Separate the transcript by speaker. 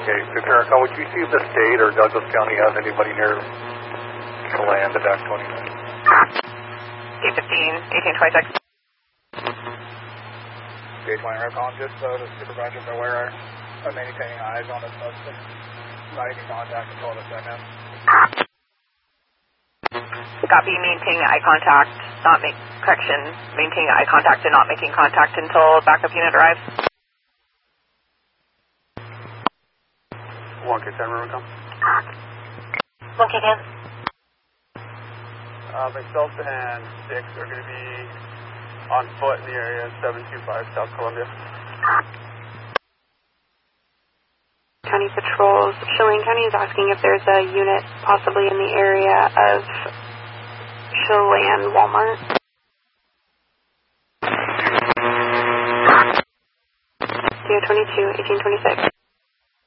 Speaker 1: Okay, Lieutenant Cole, would you see if the state or Douglas County has anybody near Chelan, the DAC 29?
Speaker 2: 815, 1826.
Speaker 3: Gauge line recon, just so the supervisor's aware of maintaining eyes on the suspect. Not making contact until the second.
Speaker 2: Copy, maintaining eye contact, maintaining eye contact and not making contact until backup unit arrives.
Speaker 3: 1K10 recon.
Speaker 2: 1K10.
Speaker 3: Myself and 6 are going to be on foot in the area, 725 South Columbia.
Speaker 4: County patrols. Chelan County is asking if there's a unit possibly in the area of Chelan Walmart. DO 22, 1826.